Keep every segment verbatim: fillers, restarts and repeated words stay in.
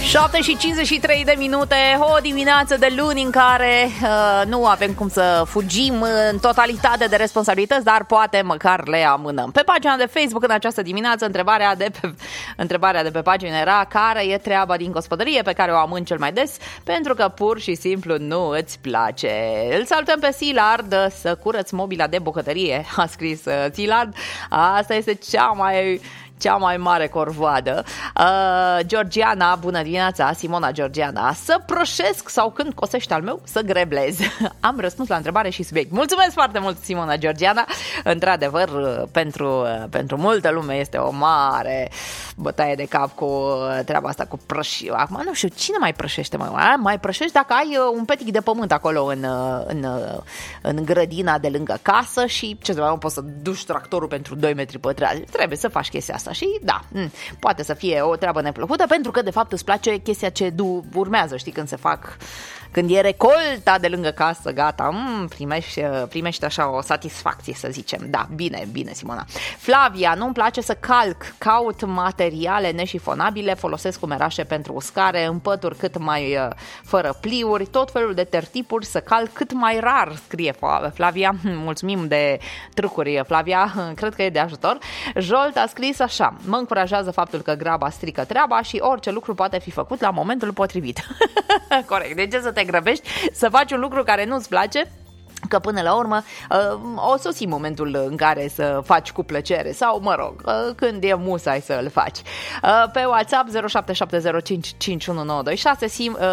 șapte și cincizeci și trei de minute, o dimineață de luni în care uh, nu avem cum să fugim în totalitate de responsabilități, dar poate măcar le amânăm. Pe pagina de Facebook în această dimineață, întrebarea de pe, întrebarea de pe pagină era: care e treaba din gospodărie pe care o amân cel mai des pentru că pur și simplu nu îți place? Îl salutăm pe Silard, să curăț mobila de bucătărie, a scris Silard. Asta este cea mai... cea mai mare corvoadă. uh, Georgiana, bună dimineața. Simona Georgiana: să proșesc sau când cosește al meu să greblez. Am răspuns la întrebare și subiect. Mulțumesc foarte mult, Simona Georgiana. Într-adevăr, pentru, pentru multă lume este o mare bătaie de cap cu treaba asta cu prășiu. Acum nu știu, cine mai prășește? Mai, mai prășești dacă ai un petic de pământ acolo în, în, în grădina de lângă casă și ce să mai poți să duci tractorul pentru doi metri pătrați. Trebuie să faci chestia asta. Și da, poate să fie o treabă neplăcută pentru că de fapt îți place chestia ce du- urmează, știi, când se fac, când e recolta de lângă casă, gata, m- primești, primești așa o satisfacție, să zicem. Da, bine, bine, Simona. Flavia: nu-mi place să calc, caut materiale neșifonabile, folosesc umerașe pentru uscare, împături cât mai uh, fără pliuri, tot felul de tertipuri, să calc cât mai rar, scrie Flavia. Mulțumim de trucuri, Flavia, cred că e de ajutor. Jolt a scris așa: mă încurajează faptul că graba strică treaba și orice lucru poate fi făcut la momentul potrivit. Corect, de ce să te grăbești să faci un lucru care nu-ți place? Că până la urmă o sosi momentul în care să faci cu plăcere sau, mă rog, când e musai să îl faci. Pe WhatsApp zero șapte șapte zero cinci cinci unu nouă doi șase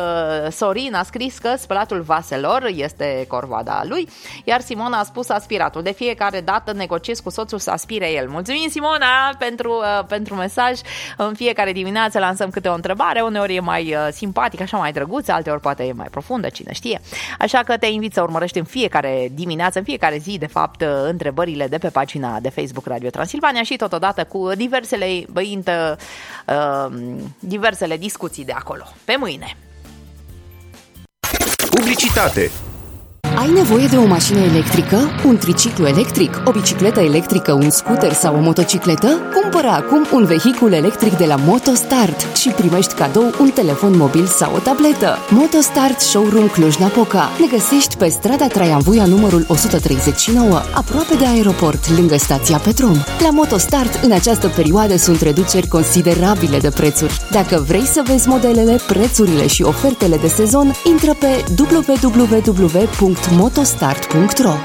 Sorin a scris că spălatul vaselor este corvoada lui, iar Simona a spus aspiratul. De fiecare dată negociez cu soțul să aspire el. Mulțumim, Simona, pentru, pentru mesaj. În fiecare dimineață lansăm câte o întrebare, uneori e mai simpatică, așa mai drăguță, alteori poate e mai profundă, cine știe. Așa că te invit să urmărești în fiecare dimineață, în fiecare zi, de fapt, întrebările de pe pagina de Facebook Radio Transilvania și totodată cu diversele, băintă, uh, diversele discuții de acolo. Pe mâine! Publicitate. Ai nevoie de o mașină electrică, un triciclu electric, o bicicletă electrică, un scooter sau o motocicletă? Cumpără acum un vehicul electric de la MotoStart și primești cadou un telefon mobil sau o tabletă. MotoStart Showroom Cluj-Napoca. Ne găsești pe strada Traian Vuia numărul o sută treizeci și nouă, aproape de aeroport, lângă stația Petrom. La MotoStart, în această perioadă, sunt reduceri considerabile de prețuri. Dacă vrei să vezi modelele, prețurile și ofertele de sezon, intră pe w w w punct motostart punct ro.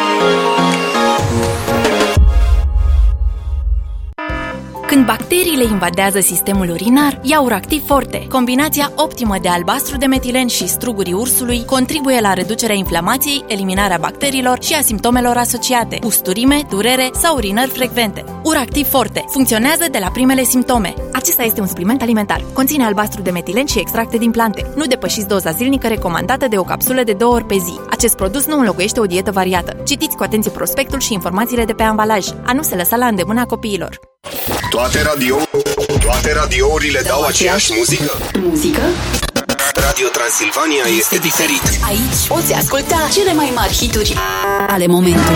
Când bacteriile invadează sistemul urinar, ia Uractiv Forte. Combinația optimă de albastru de metilen și strugurii ursului contribuie la reducerea inflamației, eliminarea bacteriilor și a simptomelor asociate: usturime, durere sau urinări frecvente. Uractiv Forte funcționează de la primele simptome. Acesta este un supliment alimentar. Conține albastru de metilen și extracte din plante. Nu depășiți doza zilnică recomandată de o capsulă de două ori pe zi. Acest produs nu înlocuiește o dietă variată. Citiți cu atenție prospectul și informațiile de pe ambalaj. A nu se lăsa la îndemâna copiilor. Toate radio, toate radiourile dau aceeași muzică? Muzică? Radio Transilvania este diferit. Aici poți asculta cele mai mari hituri ale momentului.